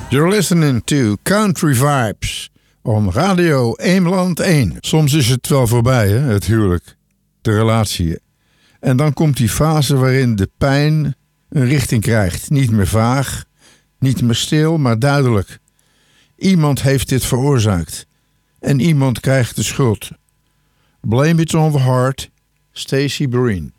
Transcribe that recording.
You're listening to Country Vibes on Radio Eemland 1. Soms is het wel voorbij, hè? Het huwelijk, de relatie. En dan komt die fase waarin de pijn een richting krijgt. Niet meer vaag, niet meer stil, maar duidelijk. Iemand heeft dit veroorzaakt. En iemand krijgt de schuld. Blame it on the heart, Stacey Breen.